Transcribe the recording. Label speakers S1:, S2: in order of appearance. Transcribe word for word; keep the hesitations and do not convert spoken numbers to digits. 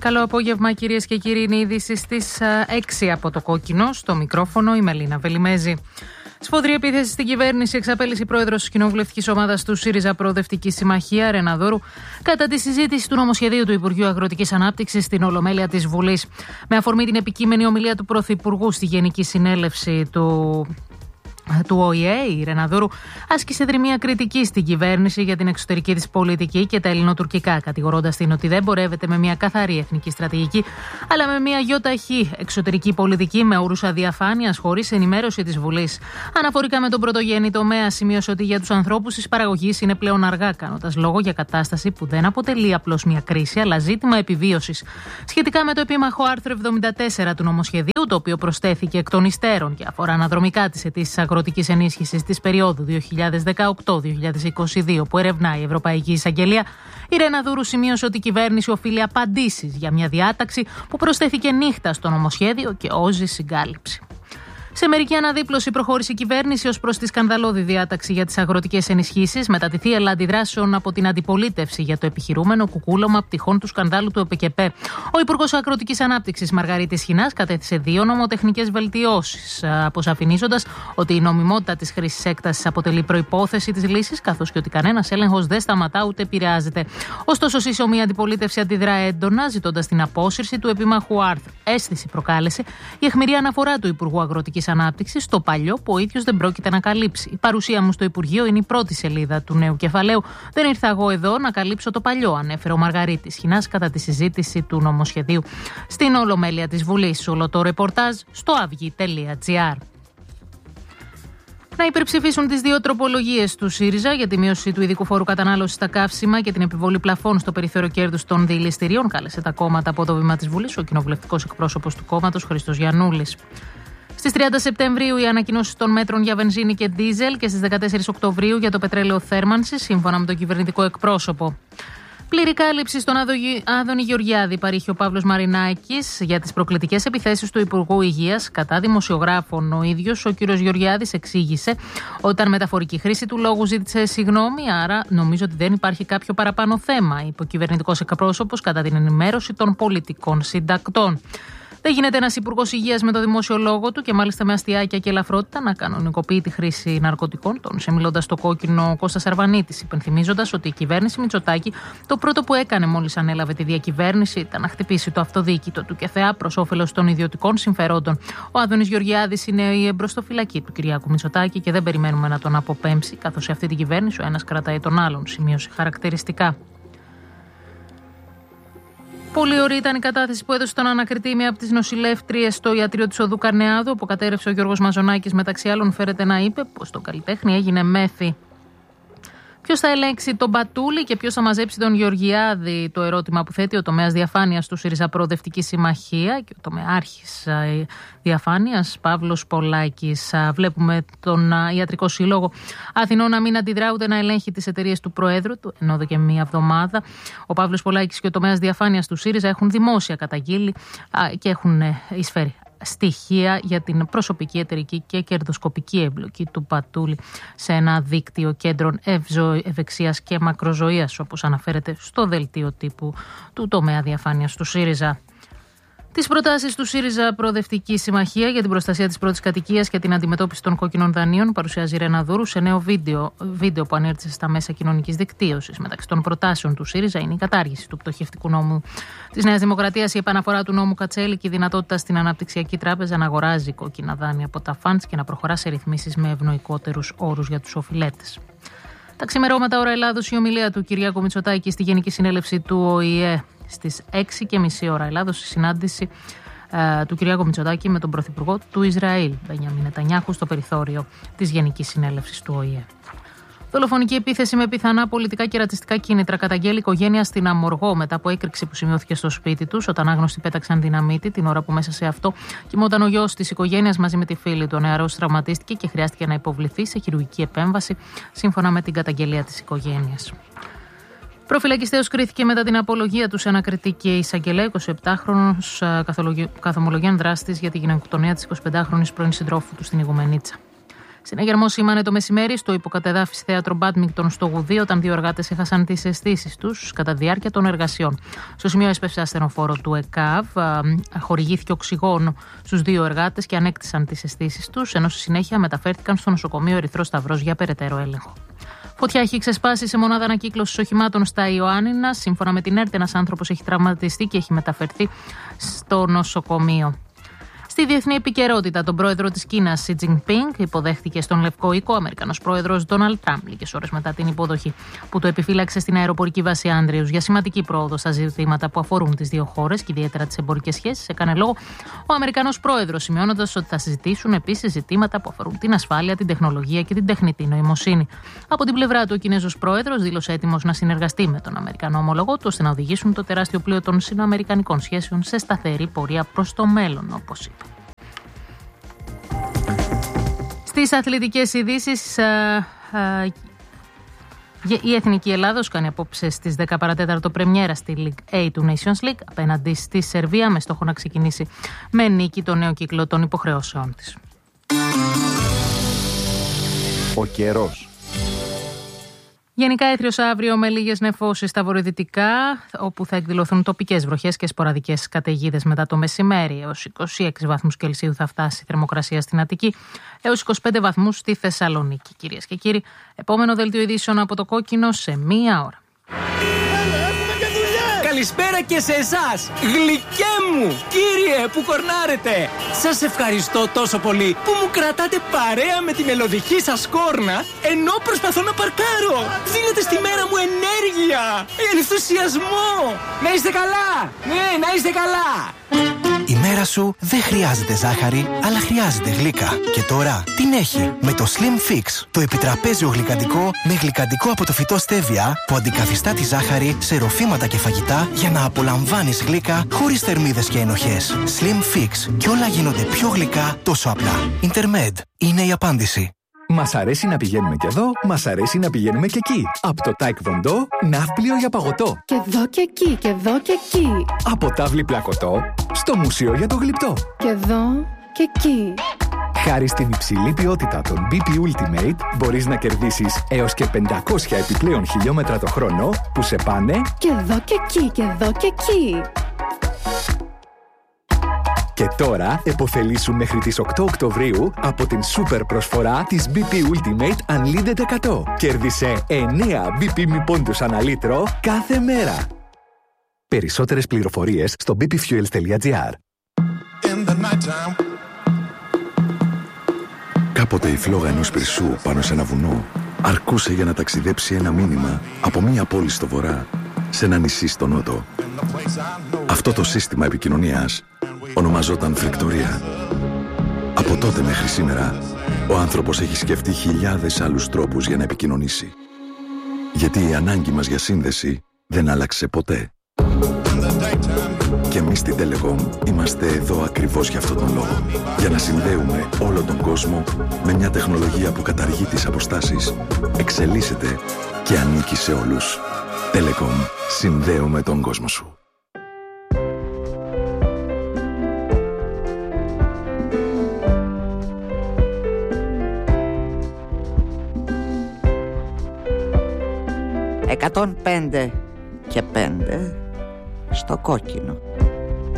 S1: Καλό απόγευμα, κυρίες και κύριοι. Είναι είδηση στις έξι από το Κόκκινο. Στο μικρόφωνο η Μελίνα Βελιμέζη. Σφοδρή επίθεση στην κυβέρνηση εξαπέλυσε η πρόεδρος της κοινοβουλευτικής ομάδας του ΣΥΡΙΖΑ Προοδευτική Συμμαχία, Ρένα Δούρου, κατά τη συζήτηση του νομοσχεδίου του Υπουργείου Αγροτικής Ανάπτυξης στην Ολομέλεια της Βουλής. Με αφορμή την επικείμενη ομιλία του Πρωθυπουργού στη Γενική Συνέλευση του. του Ο Η Ε, η Ρένα Δούρου άσκησε δρυμία κριτική στην κυβέρνηση για την εξωτερική της πολιτική και τα ελληνοτουρκικά, κατηγορώντας την ότι δεν πορεύεται με μια καθαρή εθνική στρατηγική, αλλά με μια γιοταχή εξωτερική πολιτική με όρους αδιαφάνειας, χωρίς ενημέρωση της Βουλής. Αναφορικά με τον πρωτογενή τομέα, σημείωσε ότι για τους ανθρώπους της παραγωγής είναι πλέον αργά, κάνοντας λόγο για κατάσταση που δεν αποτελεί απλώς μια κρίση, αλλά ζήτημα επιβίωσης. Σχετικά με το επίμαχο άρθρο εβδομήντα τέσσερα του νομοσχεδίου, το οποίο προσθέθηκε εκ των υστέρων και αφορά αναδρομικά τις αιτήσεις αγροτικής ενίσχυσης της περίοδου δύο χιλιάδες δεκαοκτώ δύο χιλιάδες είκοσι δύο που ερευνάει η Ευρωπαϊκή Εισαγγελία, η Ρένα Δούρου σημείωσε ότι η κυβέρνηση οφείλει απαντήσεις για μια διάταξη που προσθέθηκε νύχτα στο νομοσχέδιο και όζει συγκάλυψη. Σε μερική αναδίπλωση προχώρησε η κυβέρνηση ως προς τη σκανδαλώδη διάταξη για τις αγροτικές ενισχύσεις, μετά τη θύελλα αντιδράσεων από την αντιπολίτευση για το επιχειρούμενο κουκούλωμα πτυχών του σκανδάλου του ΕΠΕΚΕΠΕ. Ο Υπουργός Αγροτικής Ανάπτυξης Μαργαρίτης Χινάς κατέθεσε δύο νομοτεχνικές βελτιώσεις, αποσαφηνίζοντας ότι η νομιμότητα της χρήσης έκτασης αποτελεί προϋπόθεση της λύσης, καθώς και ότι κανένας έλεγχος δεν σταματά ούτε επηρεάζεται. Ωστόσο, σύσσωμη η αντιπολίτευση αντιδρά έντονα, ζητώντας την απόσυρση του επίμαχου άρθρου. Αίσθηση προκάλεσε η αιχμηρή αναφορά του Υπουργού Αγροτικής Ανάπτυξης στο παλιό που ο ίδιος δεν πρόκειται να καλύψει. Η παρουσία μου στο Υπουργείο είναι η πρώτη σελίδα του νέου κεφαλαίου. Δεν ήρθα εγώ εδώ να καλύψω το παλιό, ανέφερε ο Μαργαρίτης Χινάς κατά τη συζήτηση του νομοσχεδίου στην Ολομέλεια της Βουλής. Όλο το ρεπορτάζ στο αυγή τελεία τζι άρ. Να υπερψηφίσουν τις δύο τροπολογίες του ΣΥΡΙΖΑ για τη μείωση του ειδικού φόρου κατανάλωσης στα καύσιμα και την επιβολή πλαφών στο περιθώριο κέρδους των διηληστηρίων, κάλεσε τα κόμματα από το βήμα της Βουλής ο κοινοβουλευτικός εκπρόσωπος του κόμματος Χρήστος Γιαννούλης. Στις τριάντα Σεπτεμβρίου οι ανακοινώσεις των μέτρων για βενζίνη και ντίζελ και στις δεκατέσσερις Οκτωβρίου για το πετρέλαιο θέρμανσης, σύμφωνα με τον κυβερνητικό εκπρόσωπο. Πλήρη κάλυψη στον Άδωνη Γεωργιάδη παρήχε ο Παύλος Μαρινάκης για τις προκλητικές επιθέσεις του Υπουργού Υγείας κατά δημοσιογράφων. Ο ίδιος ο κ. Γεωργιάδης εξήγησε όταν μεταφορική χρήση του λόγου ζήτησε συγγνώμη, άρα νομίζω ότι δεν υπάρχει κάποιο παραπάνω θέμα, είπε ο κυβερνητικός εκπρόσωπος κατά την ενημέρωση των πολιτικών συντακτών. Δεν γίνεται ένας υπουργός υγείας με το δημόσιο λόγο του και μάλιστα με αστιάκια και ελαφρότητα να κανονικοποιεί τη χρήση ναρκωτικών, τόνισε μιλώντας στο Κόκκινο Κώστας Αρβανίτης, υπενθυμίζοντας ότι η κυβέρνηση Μητσοτάκη το πρώτο που έκανε μόλις ανέλαβε τη διακυβέρνηση ήταν να χτυπήσει το αυτοδιοίκητο του ΚΕΘΕΑ προς όφελος των ιδιωτικών συμφερόντων. Ο Άδωνης Γεωργιάδης είναι η εμπροστοφυλακή του Κυριάκου Μητσοτάκη και δεν περιμένουμε να τον αποπέμψει, καθώς σε αυτή την κυβέρνηση ο ένας κρατάει τον άλλον, σημείωσε χαρακτηριστικά. Πολύ ωραία ήταν η κατάθεση που έδωσε τον ανακριτή μία από τις νοσηλεύτριες στο ιατρείο της Οδού Καρνεάδου, όπου κατέρευσε ο Γιώργος Μαζονάκης. Μεταξύ άλλων, φέρεται να είπε πως το καλλιτέχνη έγινε μέθη. Ποιος θα ελέγξει τον Πατούλη και ποιος θα μαζέψει τον Γεωργιάδη, το ερώτημα που θέτει ο τομέας διαφάνειας του ΣΥΡΙΖΑ Προοδευτική Συμμαχία και ο τομεάρχης διαφάνειας Παύλος Πολάκης. Βλέπουμε τον Ιατρικό Σύλλογο Αθηνών να μην αντιδρά ούτε να ελέγχει τις εταιρείες του Προέδρου του, ενώ εδώ και μία εβδομάδα ο Παύλος Πολάκης και ο τομέας διαφάνειας του ΣΥΡΙΖΑ έχουν δημόσια καταγγείλει και έχουν εισφέρει στοιχεία για την προσωπική, εταιρική και κερδοσκοπική εμπλοκή του Πατούλη σε ένα δίκτυο κέντρων ευζω... ευεξίας και μακροζωίας, όπως αναφέρεται στο δελτίο τύπου του τομέα διαφάνειας του ΣΥΡΙΖΑ. Τις προτάσεις του ΣΥΡΙΖΑ Προοδευτική Συμμαχία για την προστασία της πρώτης κατοικίας και την αντιμετώπιση των κόκκινων δανείων παρουσιάζει η Ρένα Δούρου σε νέο βίντεο, βίντεο που ανέρτησε στα μέσα κοινωνικής δικτύωσης. Μεταξύ των προτάσεων του ΣΥΡΙΖΑ είναι η κατάργηση του πτωχευτικού νόμου της Νέας Δημοκρατίας, η επαναφορά του νόμου Κατσέλη και η δυνατότητα στην Αναπτυξιακή Τράπεζα να αγοράζει κόκκινα δάνεια από τα φαντς και να προχωρά σε ρυθμίσεις με ευνοϊκότερους όρους για τους οφειλέτες. Τα ξημερώματα ώρα Ελλάδος, η ομιλία του Κυριάκου Μητσοτάκη στη Γενική Συνέλευση του Ο Η Ε. Στις έξι και μισή ώρα Ελλάδος, η συνάντηση ε, του Κυριάκου Μητσοτάκη με τον Πρωθυπουργό του Ισραήλ, Μπενιάμιν Νετανιάχου, στο περιθώριο της Γενικής Συνέλευσης του Ο Η Ε. Δολοφονική επίθεση με πιθανά πολιτικά και ρατσιστικά κίνητρα καταγγέλει η οικογένεια στην Αμοργό μετά από έκρηξη που σημειώθηκε στο σπίτι τους, όταν άγνωστοι πέταξαν δυναμίτη την ώρα που μέσα σε αυτό κοιμόταν ο γιος της οικογένειας μαζί με τη φίλη του. Ο νεαρός τραυματίστηκε και χρειάστηκε να υποβληθεί σε χειρουργική επέμβαση, σύμφωνα με την καταγγελία της οικογένειας. Προφυλακιστέως κρίθηκε μετά την απολογία του σε ανακριτή και εισαγγελέα, εικοσιεπτάχρονος καθομολογιάν δράστης για τη γυναικοκτονία της εικοσιπεντάχρονης πρώην συντρόφου του στην Ιγουμενίτσα. Συναγερμό σήμανε το μεσημέρι στο υποκατεδάφιση θέατρο Μπάντμιγκτον στο Γουδί, όταν δύο εργάτες έχασαν τις αισθήσεις τους κατά τη διάρκεια των εργασιών. Στο σημείο έσπευσε ασθενοφόρο του ΕΚΑΒ, χορηγήθηκε οξυγόνο στους δύο εργάτες και ανέκτησαν τις αισθήσεις τους, ενώ στη συνέχεια μεταφέρθηκαν στο νοσοκομείο Ερυθρός Σταυρός για περαιτέρω έλεγχο. Φωτιά έχει ξεσπάσει σε μονάδα ανακύκλωσης οχημάτων στα Ιωάννινα. Σύμφωνα με την ΕΡΤ, ένας άνθρωπος έχει τραυματιστεί και έχει μεταφερθεί στο νοσοκομείο. Στη διεθνή επικαιρότητα, τον πρόεδρο της Κίνας, Σι Τζινπίνγκ, υποδέχθηκε στον Λευκό Οίκο ο Αμερικανός πρόεδρος Ντόναλντ Τραμπ, λίγες ώρες μετά την υποδοχή που το επιφύλαξε στην αεροπορική βάση Άντριους για σημαντική πρόοδο στα ζητήματα που αφορούν τις δύο χώρες και ιδιαίτερα τις εμπορικές σχέσεις. Έκανε λόγο ο Αμερικανός πρόεδρος, σημειώνοντας ότι θα συζητήσουν επίσης ζητήματα που αφορούν την ασφάλεια, την τεχνολογία και την τεχνητή νοημοσύνη. Από την πλευρά του, ο Κινέζος πρόεδρος δήλωσε έτοιμος να συνεργαστεί με τον Αμερικανό ομολογό του ώστε να οδηγήσουν το τεράστιο πλοίο των σινοαμερικανικών σχέσεων σε σταθερή πορεία προς το μέλλον, όπως είπε. Στις αθλητικές ειδήσεις, η Εθνική Ελλάδος κάνει απόψε στις δέκα παρά τέταρτο πρεμιέρα στη League A του Nations League απέναντι στη Σερβία, με στόχο να ξεκινήσει με νίκη το νέο κύκλο των υποχρεώσεών της.
S2: Ο καιρός.
S1: Γενικά έθριος αύριο με λίγες νεφώσεις στα βορειοδυτικά, όπου θα εκδηλωθούν τοπικές βροχές και σποραδικές καταιγίδες μετά το μεσημέρι. Έως είκοσι έξι βαθμούς Κελσίου θα φτάσει η θερμοκρασία στην Αττική, έως είκοσι πέντε βαθμούς στη Θεσσαλονίκη. Κυρίες και κύριοι, επόμενο δελτίο ειδήσεων από το Κόκκινο σε μία ώρα.
S3: Καλησπέρα και σε εσάς, γλυκέ μου, κύριε που κορνάρετε. Σας ευχαριστώ τόσο πολύ που μου κρατάτε παρέα με τη μελωδική σας κόρνα ενώ προσπαθώ να παρκάρω. Δίνετε στη μέρα μου ενέργεια, ενθουσιασμό. Να είστε καλά, ναι, να είστε καλά.
S4: Η μέρα σου δεν χρειάζεται ζάχαρη, αλλά χρειάζεται γλύκα. Και τώρα την έχει με το Slim Fix, το επιτραπέζιο γλυκαντικό με γλυκαντικό από το φυτό στέβια που αντικαθιστά τη ζάχαρη σε ροφήματα και φαγητά για να απολαμβάνεις γλύκα χωρίς θερμίδες και ενοχές. Slim Fix, και όλα γίνονται πιο γλυκά τόσο απλά. Intermed είναι η απάντηση.
S5: Μας αρέσει να πηγαίνουμε και εδώ, μας αρέσει να πηγαίνουμε και εκεί. Από το Taekwondo, ναύπλιο για παγωτό.
S6: Και εδώ και εκεί, και εδώ και εκεί.
S5: Από τάβλη πλακωτό, στο μουσείο για το γλυπτό.
S6: Και εδώ και εκεί.
S5: Χάρη στην υψηλή ποιότητα των μπι πι Ultimate, μπορείς να κερδίσεις έως και πεντακόσια επιπλέον χιλιόμετρα το χρόνο που σε πάνε
S6: και εδώ και εκεί, και εδώ και εκεί.
S5: Και τώρα επωφελήσου μέχρι τις οκτώ Οκτωβρίου από την σούπερ προσφορά της μπι πι Ultimate Unlimited εκατό. Κέρδισε εννέα μπι πι μη πόντους ανά λίτρο κάθε μέρα. Περισσότερες πληροφορίες στο μπι πι fuels τελεία τζι άρ.
S7: Κάποτε η φλόγα ενός πυρσού πάνω σε ένα βουνό αρκούσε για να ταξιδέψει ένα μήνυμα από μία πόλη στο βορρά σε ένα νησί στο νότο. Αυτό το σύστημα επικοινωνίας ονομαζόταν φρικτορία. Από τότε μέχρι σήμερα, ο άνθρωπος έχει σκεφτεί χιλιάδες άλλους τρόπους για να επικοινωνήσει. Γιατί η ανάγκη μας για σύνδεση δεν άλλαξε ποτέ. Και εμείς στην Telecom είμαστε εδώ ακριβώς για αυτόν τον λόγο. Για να συνδέουμε όλο τον κόσμο με μια τεχνολογία που καταργεί τις αποστάσεις, εξελίσσεται και ανήκει σε όλους. Telecom. Συνδέουμε τον κόσμο σου.
S8: εκατόν πέντε και πέντε στο Κόκκινο.